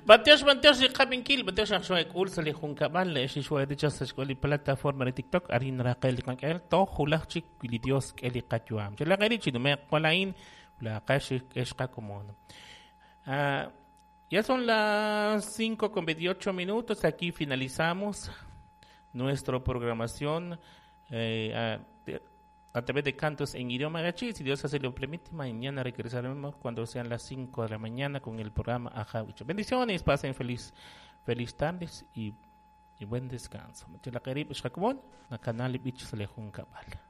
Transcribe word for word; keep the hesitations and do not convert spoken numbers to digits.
Bateos, bateos, y Kabinkil, bateos, Axoek, Ulsali, Junkabal, Shishua de Chas, Koli, plataforma de TikTok, Arin Raquel, Kankel, Tohulachik, Lidios, Eli Katuam. Yo la Garichi, no me Palain, la Kashi, Eshka Comono. Ya son las cinco con veintiocho minutos, aquí finalizamos nuestra programación. Eh, a, a través de cantos en idioma gachi, si Dios así lo permite, mañana regresaremos cuando sean las cinco de la mañana con el programa Ajawicho. Bendiciones, pasen feliz, feliz tardes y, y buen descanso. Muchas gracias, Shakumon, na canal Bichos Lejun Cabal.